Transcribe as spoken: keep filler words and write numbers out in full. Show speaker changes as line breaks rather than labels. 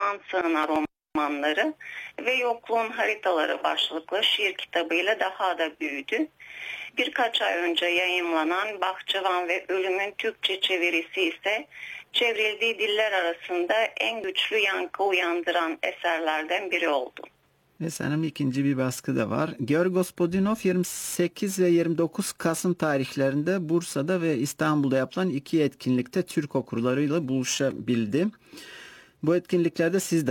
Zaman Sığınar romanları ve Yokluğun Haritaları başlıklı şiir kitabıyla daha da büyüdü. Birkaç ay önce yayımlanan Bahçıvan ve Ölüm'ün Türkçe çevirisi ise çevrildiği diller arasında en güçlü yankı uyandıran eserlerden biri oldu.
Ve sanırım ikinci bir baskı da var. Georg Gospodinov yirmi sekiz ve yirmi dokuz Kasım tarihlerinde Bursa'da ve İstanbul'da yapılan iki etkinlikte Türk okurlarıyla buluşabildi. Bu etkinliklerde siz de